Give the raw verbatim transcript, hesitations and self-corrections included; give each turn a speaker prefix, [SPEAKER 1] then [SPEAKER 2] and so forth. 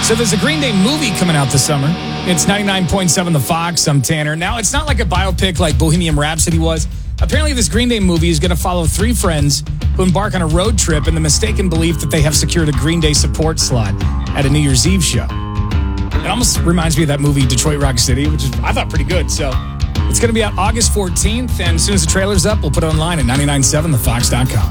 [SPEAKER 1] So there's a Green Day movie coming out this summer. It's ninety-nine point seven The Fox. I'm Tanner. Now, it's not like a biopic like Bohemian Rhapsody was. Apparently, this Green Day movie is going to follow three friends who embark on a road trip in the mistaken belief that they have secured a Green Day support slot at a New Year's Eve show. It almost reminds me of that movie Detroit Rock City, which is, I thought, pretty good. So it's going to be out August fourteenth, and as soon as the trailer's up, we'll put it online at nine nine seven the fox dot com.